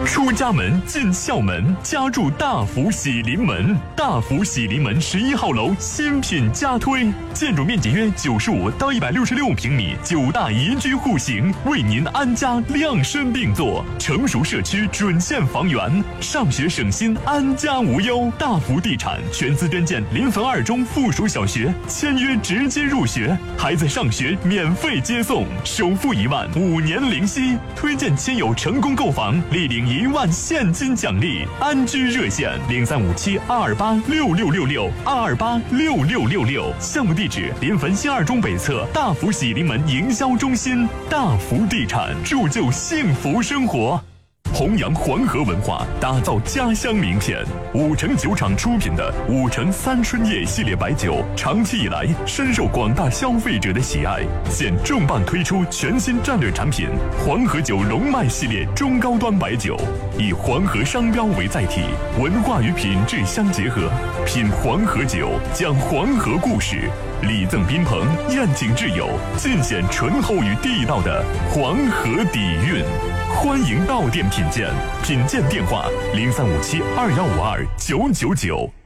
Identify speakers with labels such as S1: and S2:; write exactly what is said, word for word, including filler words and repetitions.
S1: 出家门进校门，家住大福喜临门。大福喜临门十一号楼新品加推，建筑面积约九十五到一百六十六平米，九大宜居户型，为您安家量身定做。成熟社区准线房源，上学省心，安家无忧。大福地产全资捐建临汾二中附属小学，签约直接入学，孩子上学免费接送，首付一万，五年零息。推荐亲友成功购房，立领一万现金奖励。安居热线零三五七二二八六六六六二二八六六六六。项目地址临汾新二中北侧大福喜临门营销中心。大福地产，铸就幸福生活。弘扬黄河文化，打造家乡名片。五城酒厂出品的五城三春夜系列白酒，长期以来深受广大消费者的喜爱。现重磅推出全新战略产品黄河酒龙脉系列中高端白酒，以黄河商标为载体，文化与品质相结合。品黄河酒，讲黄河故事，礼赠宾朋，宴请挚友，尽显醇厚与地道的黄河底蕴。欢迎到店品鉴，品鉴电话零三五七二幺五二九九九。